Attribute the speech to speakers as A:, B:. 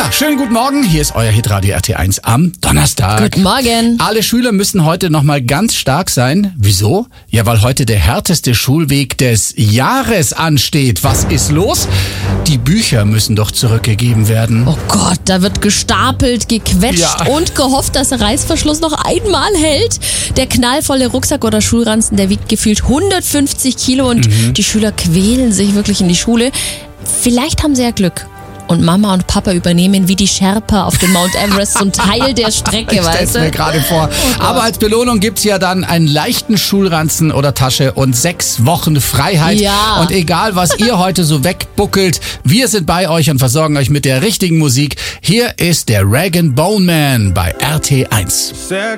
A: Ja, schönen guten Morgen. Hier ist euer Hitradio RT1 am Donnerstag.
B: Guten Morgen.
A: Alle Schüler müssen heute nochmal ganz stark sein. Wieso? Ja, weil heute der härteste Schulweg des Jahres ansteht. Was ist los? Die Bücher müssen doch zurückgegeben werden.
B: Oh Gott, da wird gestapelt, gequetscht und gehofft, dass der Reißverschluss noch einmal hält. Der knallvolle Rucksack oder Schulranzen, der wiegt gefühlt 150 Kilo und die Schüler quälen sich wirklich in die Schule. Vielleicht haben sie ja Glück. Und Mama und Papa übernehmen wie die Sherpa auf dem Mount Everest so einen Teil der Strecke,
A: Ich stell's mir gerade vor. Aber als Belohnung gibt's ja dann einen leichten Schulranzen oder Tasche und 6 Wochen Freiheit.
B: Ja.
A: Und egal, was ihr heute so wegbuckelt, wir sind bei euch und versorgen euch mit der richtigen Musik. Hier ist der Rag & Bone Man bei RT1.